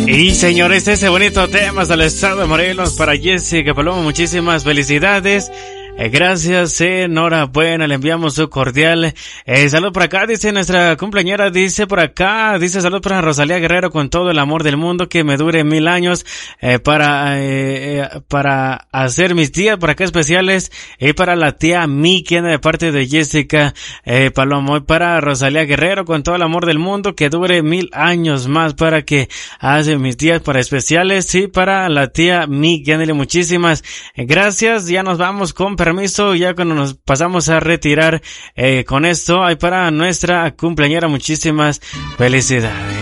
Y señores, ese bonito tema del estado de Morelos para Jessica Paloma, muchísimas felicidades. Gracias, enhorabuena, le enviamos su cordial salud por acá, dice nuestra cumpleañera, dice por acá, dice salud para Rosalía Guerrero con todo el amor del mundo, que me dure 1000 años, para hacer mis días por acá especiales, y para la tía Miki, de parte de Jessica Paloma, y para Rosalía Guerrero con todo el amor del mundo, que dure 1000 años más, para que hace mis días para especiales, y para la tía Miki, muchísimas gracias. Ya nos vamos con permiso, ya cuando nos pasamos a retirar con esto, hay para nuestra cumpleañera muchísimas felicidades.